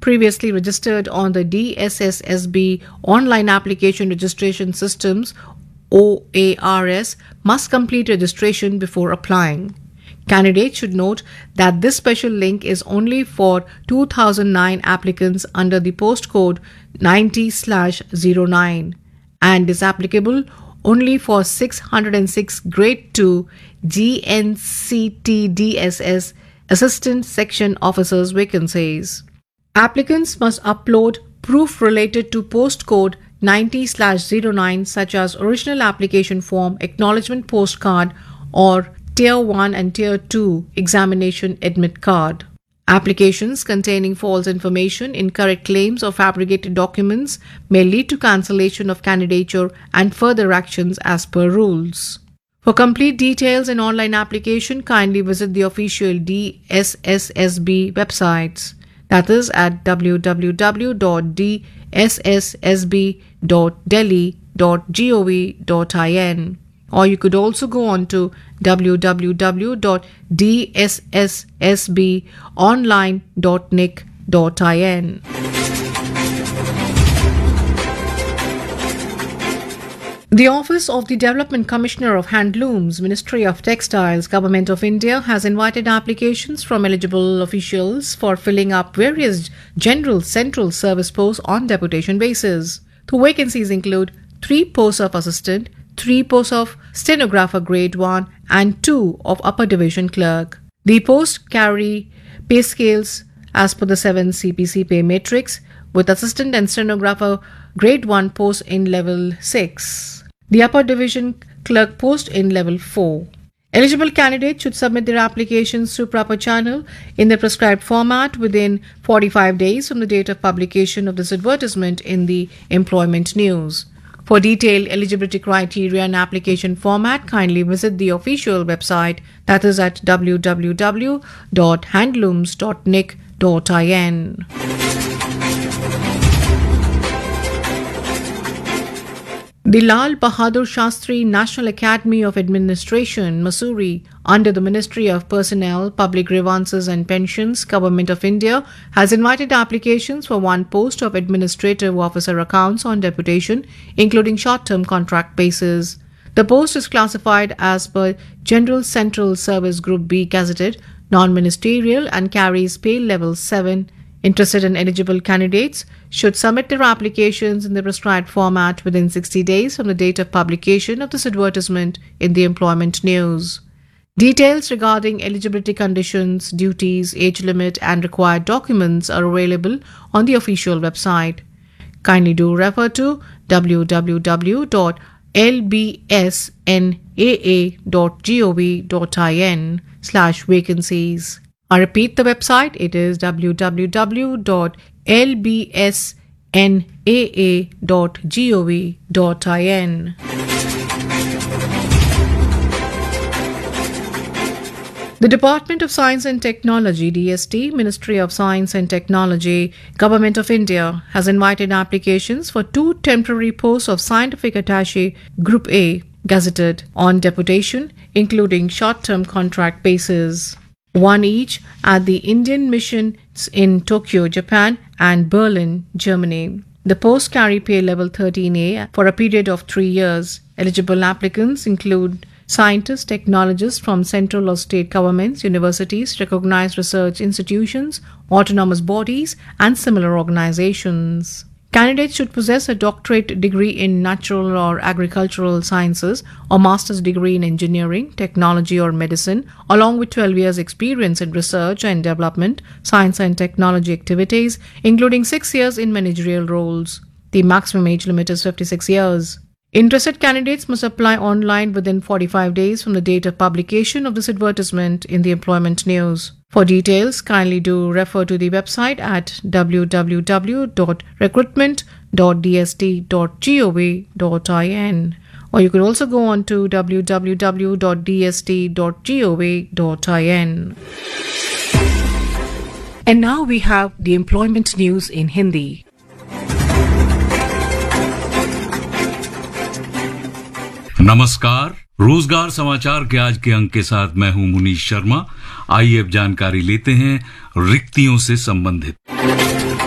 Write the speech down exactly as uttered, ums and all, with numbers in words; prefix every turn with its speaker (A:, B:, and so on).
A: previously registered on the D S S S B Online Application Registration Systems O A R S must complete registration before applying. Candidates should note that this special link is only for two thousand nine applicants under the postcode ninety slash zero nine and is applicable only for six hundred six Grade two G N C T D S S Assistant Section Officers vacancies. Applicants must upload proof related to postcode ninety slash zero nine such as original application form, acknowledgement postcard or Tier one and Tier two examination admit card. Applications containing false information, incorrect claims or fabricated documents may lead to cancellation of candidature and further actions as per rules. For complete details and online application, kindly visit the official D S S S B websites. That is at w w w dot d s s s b dot delhi dot gov dot in. Or you could also go on to w w w dot d s s s b online dot n i c dot in. The Office of the Development Commissioner of Handlooms, Ministry of Textiles, Government of India has invited applications from eligible officials for filling up various general central service posts on deputation basis. The vacancies include three posts of assistant, three posts of stenographer grade one and two of upper division clerk. The posts carry pay scales as per the seven C P C pay matrix, with assistant and stenographer grade one post in level six. The upper division clerk post in level four. Eligible candidates should submit their applications through proper channel in the prescribed format within forty-five days from the date of publication of this advertisement in the Employment News. For detailed eligibility criteria and application format, kindly visit the official website, that is at w w w dot handlooms dot n i c dot in. The Lal Bahadur Shastri National Academy of Administration, Mussoorie, under the Ministry of Personnel, Public Grievances and Pensions, Government of India, has invited applications for one post of Administrative Officer Accounts on deputation, including short-term contract basis. The post is classified as per General Central Service Group B gazetted, non-ministerial and carries pay level seven. Interested and eligible candidates should submit their applications in the prescribed format within sixty days from the date of publication of this advertisement in the Employment News. Details regarding eligibility conditions, duties, age limit and required documents are available on the official website. Kindly do refer to w w w dot l b s n a a dot gov dot in slash vacancies. I repeat the website, it is w w w dot l b s n a a dot gov dot in. The Department of Science and Technology, D S T, Ministry of Science and Technology, Government of India, has invited applications for two temporary posts of Scientific Attaché Group A, gazetted on deputation, including short-term contract basis. One each at the Indian missions in Tokyo, Japan and Berlin, Germany. The posts carry pay level thirteen A for a period of three years. Eligible applicants include scientists, technologists from central or state governments, universities, recognized research institutions, autonomous bodies and similar organizations. Candidates should possess a doctorate degree in natural or agricultural sciences or master's degree in engineering, technology or medicine, along with twelve years experience in research and development, science and technology activities, including six years in managerial roles. The maximum age limit is fifty-six years. Interested candidates must apply online within forty-five days from the date of publication of this advertisement in the Employment News. For details, kindly do refer to the website at w w w dot recruitment dot d s t dot gov dot in, or you could also go on to w w w dot d s t dot gov dot in. And now we have the Employment News in Hindi.
B: नमस्कार, रोजगार समाचार के आज के अंक के साथ मैं हूं मुनीश शर्मा। आइए अब जानकारी लेते हैं रिक्तियों से संबंधित।